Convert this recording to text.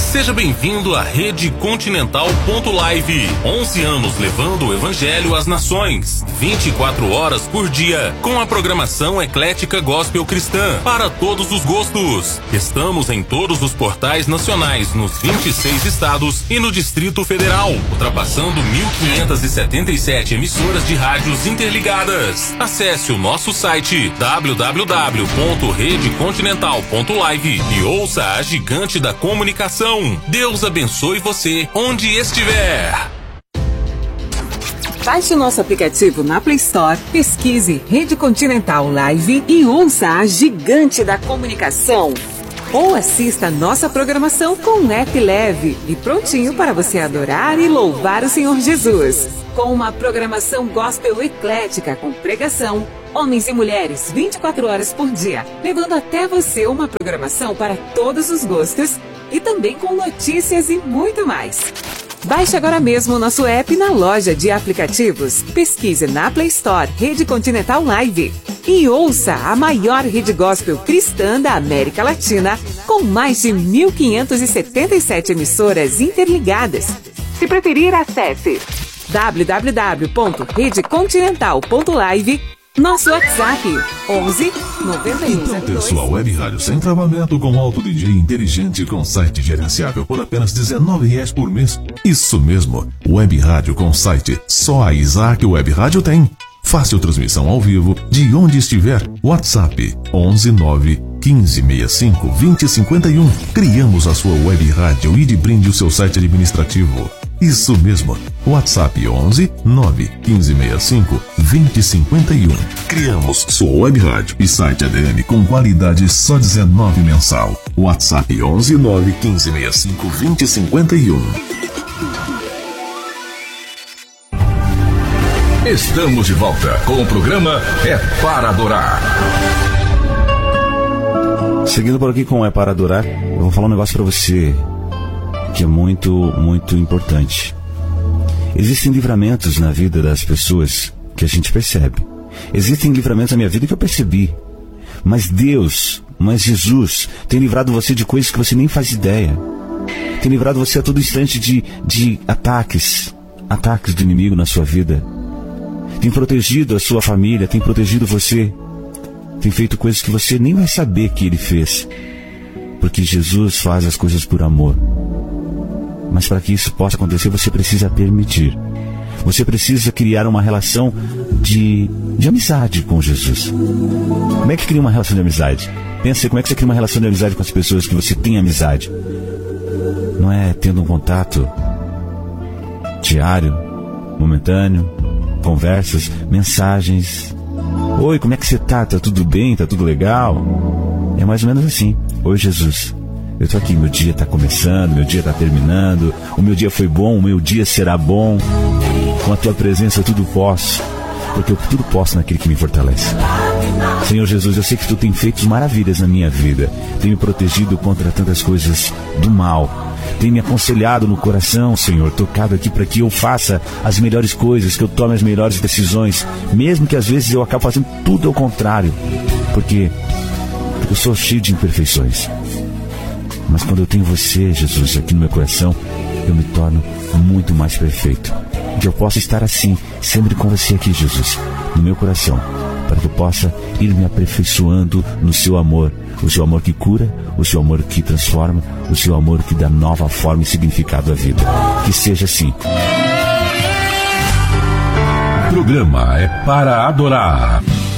Seja bem-vindo à Rede Continental.live. 11 anos levando o Evangelho às nações. 24 horas por dia, com a programação eclética gospel cristã para todos os gostos. Estamos em todos os portais nacionais, nos 26 estados e no Distrito Federal, ultrapassando 1.577 emissoras de rádios interligadas. Acesse o nosso site www.redecontinental.live e ouça a gigante da comunicação. Deus abençoe você onde estiver. Baixe o nosso aplicativo na Play Store, pesquise Rede Continental Live e ouça a gigante da comunicação. Ou assista nossa programação com um app leve e prontinho para você adorar e louvar o Senhor Jesus. Com uma programação gospel eclética com pregação, homens e mulheres 24 horas por dia, levando até você uma programação para todos os gostos e também com notícias e muito mais. Baixe agora mesmo o nosso app na loja de aplicativos. Pesquise na Play Store Rede Continental Live e ouça a maior rede gospel cristã da América Latina, com mais de 1.577 emissoras interligadas. Se preferir, acesse www.redecontinental.live. Nosso WhatsApp 11 91. Então, pessoal, web rádio sem travamento com alto DJ inteligente com site gerenciável por apenas R$19 por mês. Isso mesmo, web rádio com site. Só a Isaac Web Rádio tem. Fácil transmissão ao vivo de onde estiver. WhatsApp 11 9 15 65 20 51. Criamos a sua web rádio e de brinde o seu site administrativo. Isso mesmo, WhatsApp 11 9 15 65 20 51. Criamos sua web rádio e site ADM com qualidade só R$19 mensal. WhatsApp 11 9 15 65 20 51. Estamos de volta com o programa É Para Adorar. Seguindo por aqui com É Para Adorar, eu vou falar um negócio pra você que é muito, muito importante. Existem livramentos na vida das pessoas que a gente percebe. Existem livramentos na minha vida que eu percebi. Mas Deus, Jesus, tem livrado você de coisas que você nem faz ideia. Tem livrado você a todo instante de ataques do inimigo na sua vida. Tem protegido a sua família, tem protegido você. Tem feito coisas que você nem vai saber que Ele fez. Porque Jesus faz as coisas por amor. Mas para que isso possa acontecer, você precisa permitir. Você precisa criar uma relação de amizade com Jesus. Como é que cria uma relação de amizade? Pensa, como é que você cria uma relação de amizade com as pessoas que você tem amizade? Não é tendo um contato diário, momentâneo, conversas, mensagens. Oi, como é que você tá? Tá tudo bem? Tá tudo legal? É mais ou menos assim. Oi, Jesus. Eu tô aqui, meu dia tá começando, meu dia tá terminando, o meu dia foi bom, o meu dia será bom. Com a tua presença eu tudo posso, porque eu tudo posso naquele que me fortalece. Senhor Jesus, eu sei que tu tem feito maravilhas na minha vida, tem me protegido contra tantas coisas do mal, tem me aconselhado no coração, Senhor, tocado aqui para que eu faça as melhores coisas, que eu tome as melhores decisões, mesmo que às vezes eu acabe fazendo tudo ao contrário, porque eu sou cheio de imperfeições. Mas quando eu tenho você, Jesus, aqui no meu coração, eu me torno muito mais perfeito. Que eu possa estar assim, sempre com você aqui, Jesus, no meu coração, para que eu possa ir me aperfeiçoando no seu amor. O seu amor que cura, o seu amor que transforma, o seu amor que dá nova forma e significado à vida. Que seja assim. O programa É Para Adorar.